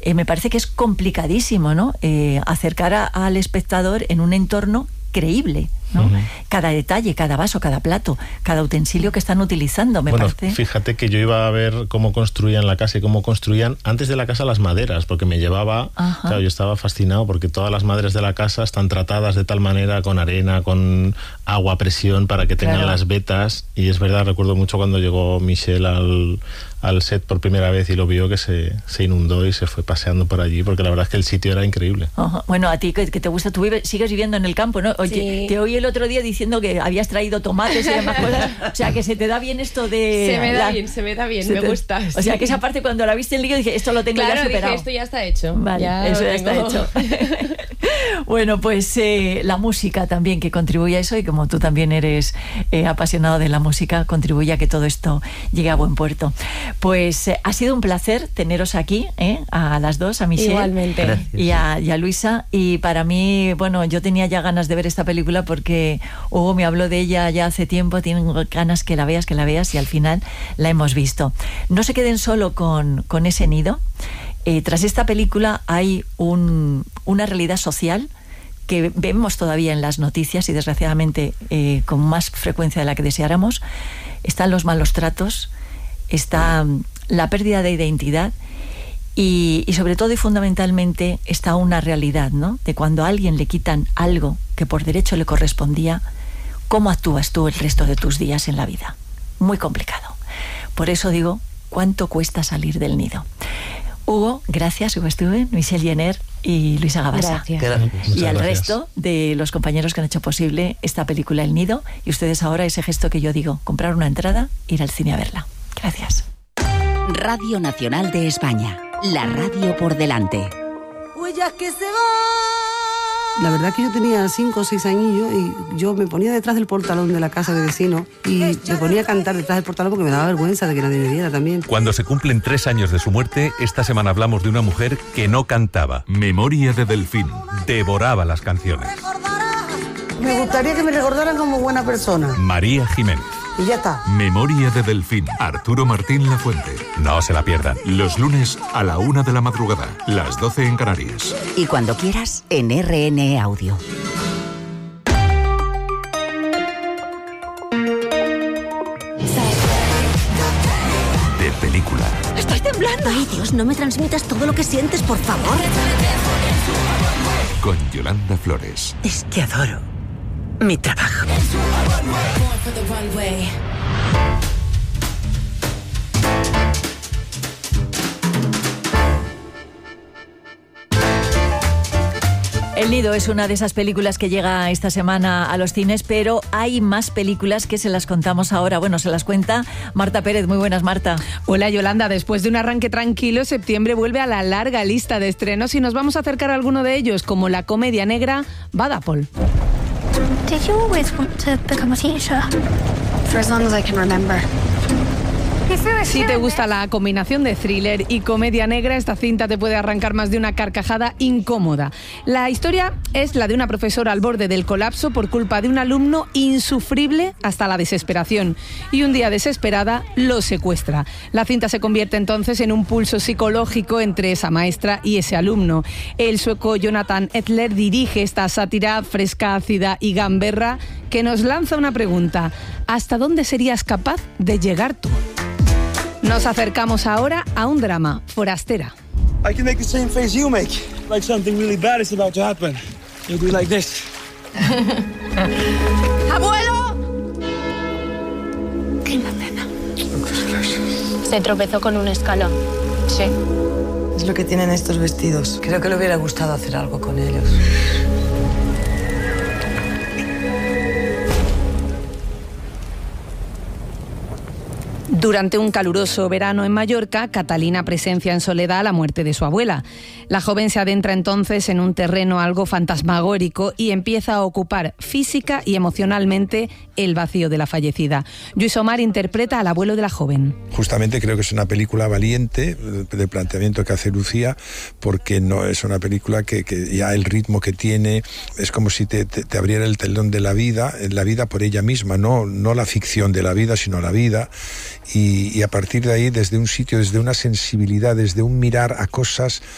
me parece que es complicadísimo, ¿no? Acercar al espectador en un entorno creíble, ¿no? Uh-huh. Cada detalle, cada vaso, cada plato, cada utensilio que están utilizando, me parece. Fíjate que yo iba a ver cómo construían la casa y cómo construían antes de la casa las maderas, porque me llevaba, claro, yo estaba fascinado porque todas las maderas de la casa están tratadas de tal manera, con arena, con agua a presión, para que tengan las vetas. Y es verdad, recuerdo mucho cuando llegó Michelle al set por primera vez y lo vio, que se inundó y se fue paseando por allí, porque la verdad es que el sitio era increíble. Uh-huh. Bueno, a ti que te gusta, tú sigues viviendo en el campo, ¿no? Oye, sí. Te oí el otro día diciendo que habías traído tomates y demás cosas, o sea, que se te da bien esto de... Se me da bien, me gusta. O sea, que esa parte cuando la viste en lío dije, esto lo tengo ya superado. Dije, esto ya está hecho. Vale, ya eso ya está hecho. Bueno, pues la música también, que contribuye a eso, y como tú también eres apasionado de la música, contribuye a que todo esto llegue a buen puerto. Pues ha sido un placer teneros aquí, a las dos, a Michelle. Igualmente. Y a Luisa. Y para mí, bueno, yo tenía ya ganas de ver esta película porque Hugo me habló de ella ya hace tiempo, tengo ganas que la veas, y al final la hemos visto. No se queden solo con ese nido. Tras esta película hay una realidad social que vemos todavía en las noticias y desgraciadamente con más frecuencia de la que deseáramos. Están los malos tratos, está la pérdida de identidad y sobre todo y fundamentalmente está una realidad, ¿no? De cuando a alguien le quitan algo que por derecho le correspondía, ¿cómo actúas tú el resto de tus días en la vida? Muy complicado. Por eso digo, ¿cuánto cuesta salir del nido? Hugo, gracias, Hugo Stuben, Michelle Jenner y Luisa Gabasa. Gracias. Y al resto de los compañeros que han hecho posible esta película El Nido, y ustedes ahora ese gesto que yo digo, comprar una entrada, ir al cine a verla. Gracias. Radio Nacional de España, la radio por delante. Huellas que se van. La verdad que yo tenía 5 o 6 añillos y yo me ponía detrás del portalón de la casa de vecino y me ponía a cantar detrás del portalón porque me daba vergüenza de que nadie me viera también. Cuando se cumplen 3 años de su muerte, esta semana hablamos de una mujer que no cantaba. Memoria de Delfín. Devoraba las canciones. Me gustaría que me recordaran como buena persona. María Jiménez. Y ya está. Memoria de Delfín. Arturo Martín Lafuente. No se la pierdan. Los lunes a la 1 de la madrugada. Las 12 en Canarias. Y cuando quieras, en RN Audio. De película. ¡Estoy temblando! Ay, Dios, no me transmitas todo lo que sientes, por favor. Con Yolanda Flores. Es que adoro mi trabajo. El Nido es una de esas películas que llega esta semana a los cines, pero hay más películas que se las contamos ahora. Bueno, se las cuenta Marta Pérez. Muy buenas, Marta. Hola, Yolanda. Después de un arranque tranquilo, septiembre vuelve a la larga lista de estrenos y nos vamos a acercar a alguno de ellos, como la comedia negra Bad Apple. Did you always want to become a teacher? For as long as I can remember. Si te gusta la combinación de thriller y comedia negra, esta cinta te puede arrancar más de una carcajada incómoda. La historia es la de una profesora al borde del colapso por culpa de un alumno insufrible hasta la desesperación. Y un día desesperada lo secuestra. La cinta se convierte entonces en un pulso psicológico entre esa maestra y ese alumno. El sueco Jonathan Edler dirige esta sátira fresca, ácida y gamberra que nos lanza una pregunta. ¿Hasta dónde serías capaz de llegar tú? Nos acercamos ahora a un drama, Forastera. I can make the same face you make, like something really bad is about to happen. You'll be like this. ¡Abuelo! ¿Qué? Se tropezó con un escalón. Sí. Es lo que tienen estos vestidos. Creo que le hubiera gustado hacer algo con ellos. Durante un caluroso verano en Mallorca, Catalina presencia en soledad la muerte de su abuela. La joven se adentra entonces en un terreno algo fantasmagórico y empieza a ocupar física y emocionalmente el vacío de la fallecida. Lluís Omar interpreta al abuelo de la joven. Justamente creo que es una película valiente del planteamiento que hace Lucía, porque no es una película que ya el ritmo que tiene es como si te abriera el telón de la vida por ella misma, no la ficción de la vida, sino la vida. Y a partir de ahí, desde un sitio, desde una sensibilidad, desde un mirar a cosas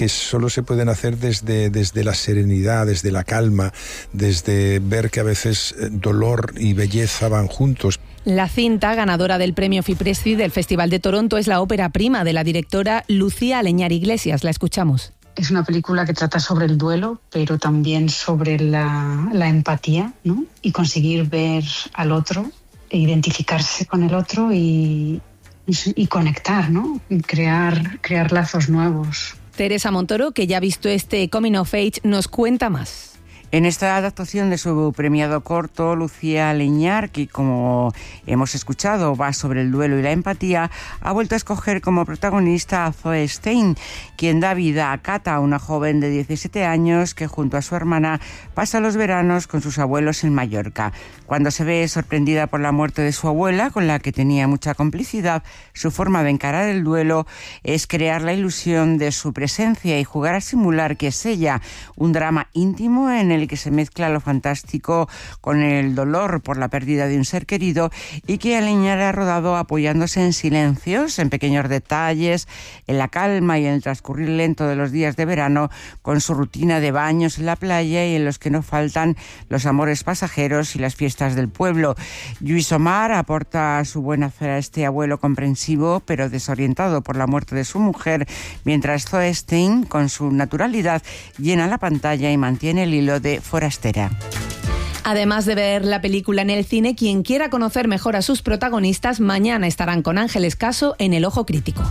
que solo se pueden hacer desde la serenidad, desde la calma, desde ver que a veces dolor y belleza van juntos. La cinta, ganadora del premio FIPRESCI del Festival de Toronto, es la ópera prima de la directora Lucía Aleñar Iglesias. La escuchamos. Es una película que trata sobre el duelo, pero también sobre la empatía, ¿no? Y conseguir ver al otro, e identificarse con el otro y conectar, ¿no? Y crear lazos nuevos. Teresa Montoro, que ya ha visto este Coming of Age, nos cuenta más. En esta adaptación de su premiado corto, Lucía Aleñar, que como hemos escuchado va sobre el duelo y la empatía, ha vuelto a escoger como protagonista a Zoe Stein, quien da vida a Cata, una joven de 17 años que junto a su hermana pasa los veranos con sus abuelos en Mallorca. Cuando se ve sorprendida por la muerte de su abuela, con la que tenía mucha complicidad, su forma de encarar el duelo es crear la ilusión de su presencia y jugar a simular que es ella, un drama íntimo en el que se mezcla lo fantástico con el dolor por la pérdida de un ser querido y que Aleñar ha rodado apoyándose en silencios, en pequeños detalles, en la calma y en el transcurrir lento de los días de verano, con su rutina de baños en la playa y en los que no faltan los amores pasajeros y las fiestas del pueblo. Lluís Omar aporta su buen hacer a este abuelo comprensivo pero desorientado por la muerte de su mujer, mientras Zoe Stein, con su naturalidad, llena la pantalla y mantiene el hilo de Forastera. Además de ver la película en el cine, quien quiera conocer mejor a sus protagonistas, mañana estarán con Ángeles Caso en El Ojo Crítico.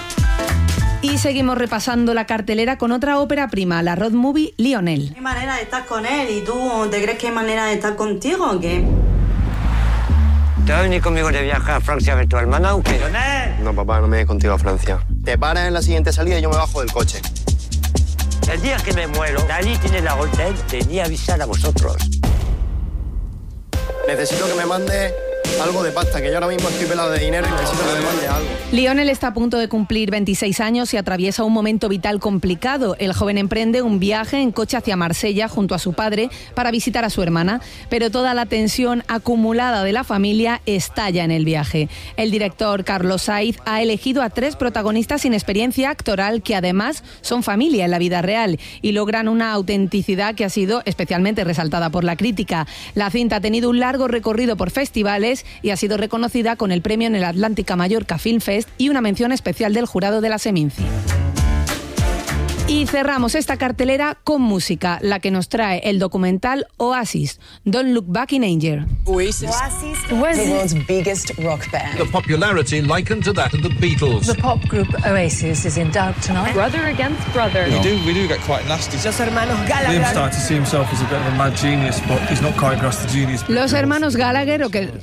Y seguimos repasando la cartelera con otra ópera prima, la road movie Lionel. ¿Qué manera de estar con él? ¿Y tú te crees que hay manera de estar contigo o qué? ¿Te vas a venir conmigo de viaje a Francia a ver tu hermana o qué? No, papá, no me voy contigo a Francia. Te paras en la siguiente salida y yo me bajo del coche. El día que me muero, nadie tiene la orden de ni avisar a vosotros. Necesito que me mande algo de pasta, que yo ahora mismo estoy pelado de dinero y necesito que me mande algo. Lionel está a punto de cumplir 26 años y atraviesa un momento vital complicado. El joven emprende un viaje en coche hacia Marsella junto a su padre para visitar a su hermana, pero toda la tensión acumulada de la familia estalla en el viaje. El director Carlos Saiz ha elegido a 3 protagonistas sin experiencia actoral que además son familia en la vida real y logran una autenticidad que ha sido especialmente resaltada por la crítica. La cinta ha tenido un largo recorrido por festivales y ha sido reconocida con el premio en el Atlántica Mallorca Film Fest y una mención especial del jurado de la Seminci. Y cerramos esta cartelera con música, la que nos trae el documental Oasis, Don't Look Back in Anger. Oasis, the world's biggest rock band. The popularity likened to that of the Beatles. The pop group Oasis is in doubt tonight. Brother against brother. We do get quite nasty. Los hermanos Gallagher. Liam started to see himself as a bit of a mad genius, but he's not quite across the genius. Los hermanos Gallagher,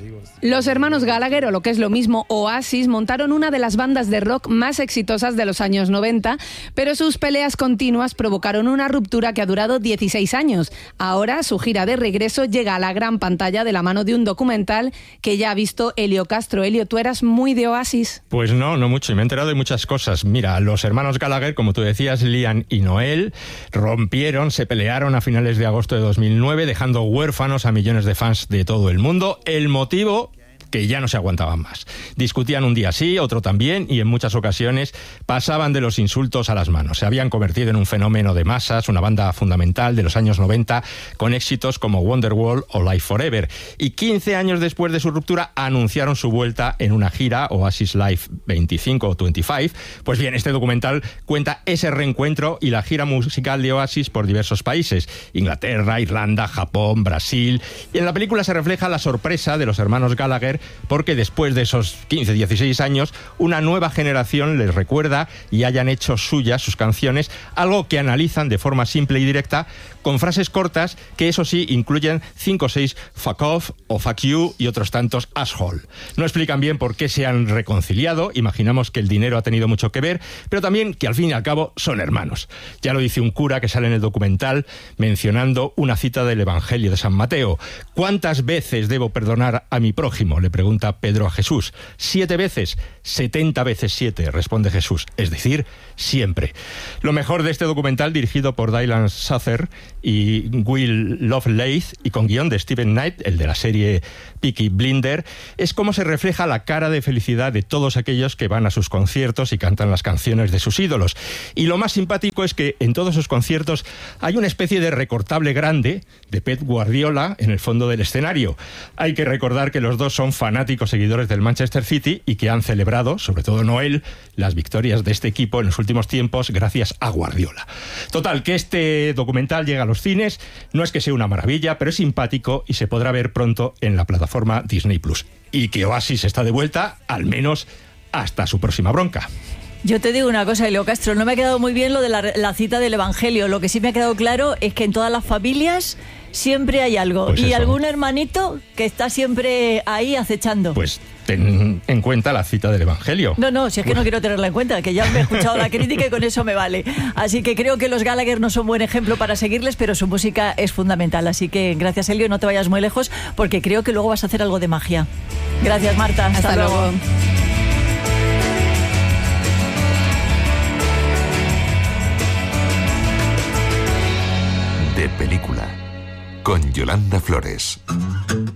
o lo que es lo mismo, Oasis, montaron una de las bandas de rock más exitosas de los años 90, pero sus peleas continuas provocaron una ruptura que ha durado 16 años. Ahora su gira de regreso llega a la gran pantalla de la mano de un documental que ya ha visto Elio Castro. Elio, ¿tú eras muy de Oasis? Pues no mucho, y me he enterado de muchas cosas. Mira, los hermanos Gallagher, como tú decías, Liam y Noel, se pelearon a finales de agosto de 2009, dejando huérfanos a millones de fans de todo el mundo. El motivo, que ya no se aguantaban más. Discutían un día sí, otro también, y en muchas ocasiones pasaban de los insultos a las manos. Se habían convertido en un fenómeno de masas, una banda fundamental de los años 90, con éxitos como Wonderwall o Live Forever. Y 15 años después de su ruptura, anunciaron su vuelta en una gira, Oasis Live 25 o 25. Pues bien, este documental cuenta ese reencuentro y la gira musical de Oasis por diversos países: Inglaterra, Irlanda, Japón, Brasil. Y en la película se refleja la sorpresa de los hermanos Gallagher, porque después de esos 15, 16 años, una nueva generación les recuerda y hayan hecho suyas sus canciones, algo que analizan de forma simple y directa, con frases cortas que, eso sí, incluyen 5 o 6 fuck off o fuck you y otros tantos asshole. No explican bien por qué se han reconciliado, imaginamos que el dinero ha tenido mucho que ver, pero también que al fin y al cabo son hermanos. Ya lo dice un cura que sale en el documental mencionando una cita del Evangelio de San Mateo: ¿cuántas veces debo perdonar a mi prójimo?, le pregunta Pedro a Jesús. 7 veces, 70 veces 7, responde Jesús, es decir, siempre. Lo mejor de este documental, dirigido por Dylan Suther y Will Lovelace, y con guión de Steven Knight, el de la serie Peaky Blinders, es cómo se refleja la cara de felicidad de todos aquellos que van a sus conciertos y cantan las canciones de sus ídolos. Y lo más simpático es que en todos sus conciertos hay una especie de recortable grande de Pep Guardiola en el fondo del escenario. Hay que recordar que los dos son fanáticos seguidores del Manchester City y que han celebrado, sobre todo Noel, las victorias de este equipo en los últimos tiempos gracias a Guardiola. Total, que este documental llega a los cines, no es que sea una maravilla, pero es simpático y se podrá ver pronto en la plataforma Disney+. Y que Oasis está de vuelta, al menos hasta su próxima bronca. Yo te digo una cosa, Elio Castro, no me ha quedado muy bien lo de la cita del Evangelio. Lo que sí me ha quedado claro es que en todas las familias siempre hay algo. Pues y eso, algún hermanito que está siempre ahí acechando. Pues ten en cuenta la cita del Evangelio. No, si es que no quiero tenerla en cuenta, que ya me he escuchado la crítica y con eso me vale. Así que creo que los Gallagher no son buen ejemplo para seguirles, pero su música es fundamental. Así que gracias, Elio, no te vayas muy lejos, porque creo que luego vas a hacer algo de magia. Gracias, Marta. Hasta luego. De película, con Yolanda Flores.